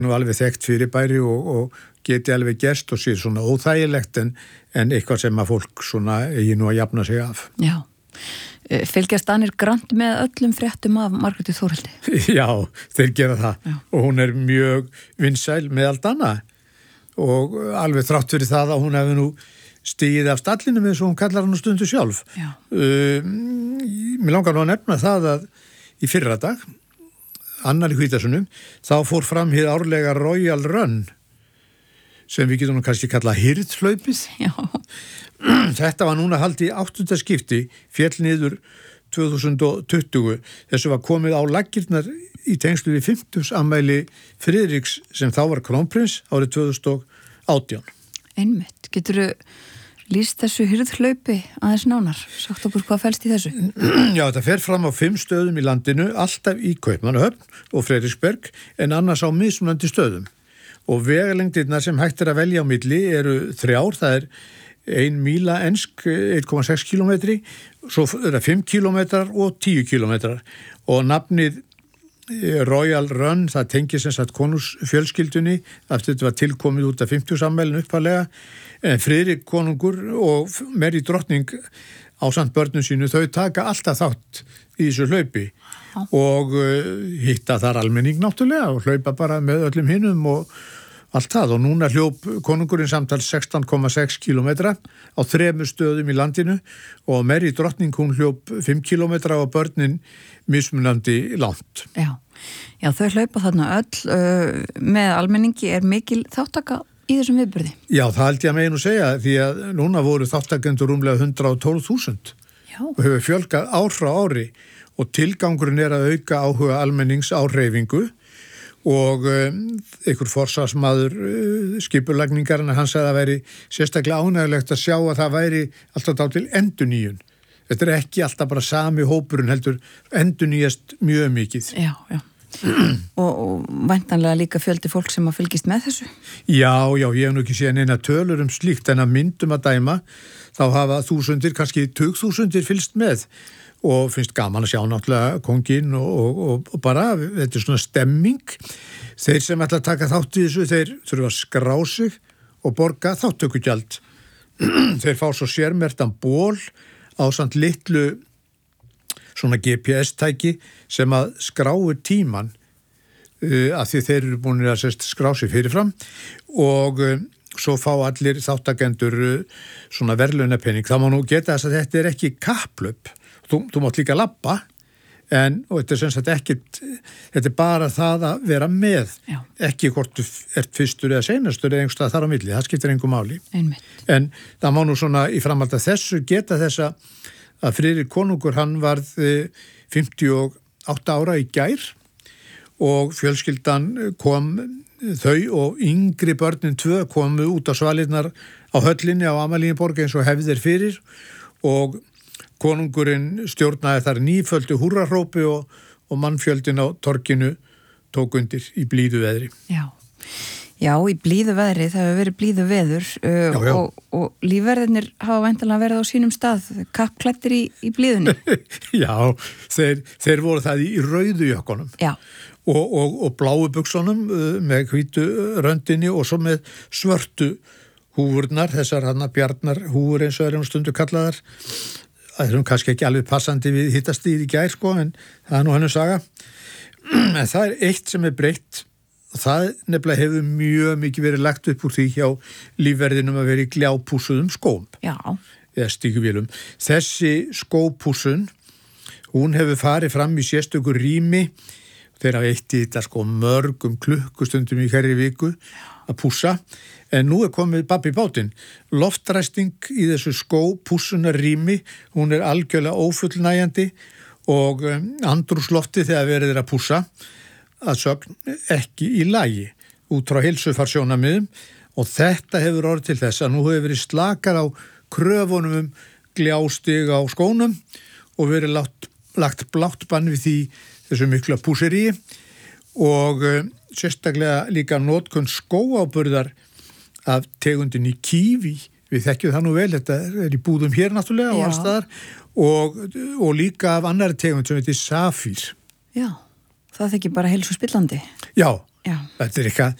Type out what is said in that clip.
nú alveg þekkt fyrirbæri og geti alveg gerst og sé svona óþægilegt en eitthvað sem að fólk svona eigi nú að jafna sig af. Já. Fylgjast Danir grannt með öllum fréttum af Margréti Þórhildi? Já, þeir gera það. Já. Og hún er mjög vinsæl með allt annað og alveg þrátt fyrir það að hún hefði nú stigið af stallinum eins og hún kallar hann stundu sjálf. Mér langar nú að nefna það að í fyrradag, annar í Hvítasunum, þá fór fram hér árlega Royal Run sem við getum nú kannski kalla hirðhlaupið. Já. Þetta var núna haldið í 8. skipti, féll niður 2020. Þessu var komið á laggirnar í tengslu við 50. afmæli Friðriks sem þá var krónprins árið 2018. Einmitt. Geturðu lýst þessu hirðhlaupi aðeins nánar? Sagt okkur hvað felst í þessu? Já, þetta fer fram á 5 stöðum í landinu, alltaf í Kaupmannahöfn og Frederiksberg en annars á mismunandi stöðum. Og vegalengdirnar sem hægt er að velja á milli eru 3, það er 1 míla ensk, 1,6 kilometri, svo er það 5 kilometrar og 10 kilometrar og nafnið Royal Run, það tengir sem sagt konungsfjölskyldunni, eftir þetta var tilkomið út af 50. afmælinu upphaflega, en Friðrik konungur og Mary drottning ásamt börnum sínu, þau taka alltaf þátt í þessu hlaupi og hitta þar almenning náttúrulega og hlaupa bara með öllum hinum og allt það og núna hljóp konungurinn samtals 16,6 kilometra á 3 stöðum í landinu og Mary drottning hún hljóp 5 kilometra og börnin mismunandi langt. Já, þau hlaupa þarna öll með almenningi mikil þáttaka í þessum viðburði. Já, það held ég að megin að segja því að núna voru þáttakendur rúmlega 112.000 og hefur fjölgað ár frá ári og tilgangurinn að auka áhuga almennings á hreyfingu og einhver forsvarsmaður skipulagningarinn hann sagði að það væri sérstaklega ánægilegt að sjá að það væri alltaf þá til endurnýjun. Þetta er ekki alltaf bara sami hópurinn heldur endurnýjast mjög mikið. Já. og væntanlega líka fjöldi fólk sem að fylgist með þessu? Já, ég hef nú ekki séð neina tölur slíkt en að myndum að dæma þá hafa þúsundir, kannski 20.000 fylgst með og finnst gaman að sjá náttúrulega konginn og bara, þetta er svona stemming. Þeir sem ætla að taka þátt í þessu, þeir þurfa að skrá sig og borga þáttökugjald. Þeir fá svo sérmertan ból ásamt litlu svona GPS-tæki sem að skráir tíman af því þeir eru búin að skrá sig fyrirfram og svo fá allir þáttakendur svona verðlaunapenning. Það má nú geta þess að þetta er ekki kapplöp. Þú mátt líka labba og þetta er sem sagt ekkit, þetta er bara það að vera með. Já. Ekki hvort þú ert fyrstur eða seinastur eða einhverstað þar á milli, það skiptir engu máli. Einmitt. En það má nú svona í framhald af þessu geta þessa að Friðrik konungur hann varð 58 ára í gær og fjölskyldan kom, þau og yngri börnin 2 komu út á svalirnar á höllinni á Amalíuborg eins og hefðir fyrir og konungurinn stjórnaði þar nýföldu húrrahrópi og mannfjöldin á torginu tók undir í blíðu veðri. Já, í blíðu veðri, það hefur verið blíðu veður og lífverðirnir hafa væntanlega verið á sínum stað, kappklæddir í blíðunni. Já, þeir voru það í rauðu jökkunum. Já. Og bláu buxunum með hvítu röndinni og svo með svörtu húfurnar, þessar bjarnar húfur eins og er stundu kallaðar. Það er kannski ekki alveg passandi við hittastíð í gær en það er nú hennu saga. En það er eitt sem er breytt og það nefnilega hefur mjög mikið verið lagt upp úr því hjá lífverðinum að vera í gljápúsuðum skóm. Já. Eða stíguvélum. Þessi skópúsun, hún hefur farið fram í sérstöku rými. Þeir hafa eitt í þetta mörgum klukkustundum í hverri viku að pússa. En nú er komið babb í bátinn. Loftræsting í þessu skópússunarrými, hún er algjörlega ófullnægjandi og andrúmsloftið þegar verið að pússa að sögn ekki í lagi út frá heilsufarsjónarmiðum og þetta hefur orðið til þess að nú hefur verið slakar á kröfunum gljástig á skónum og verið lagt blátt bann við þessu mikla pússerí og sérstaklega líka notkun skóáburðar af tegundinni kíví. Við þekkjum það nú vel, þetta er í búðum hér náttúrulega og allstaðar og líka af annari tegund sem heitir safír. Já, það þykir bara heilsuspillandi. Já, Já. Þetta er eitthvað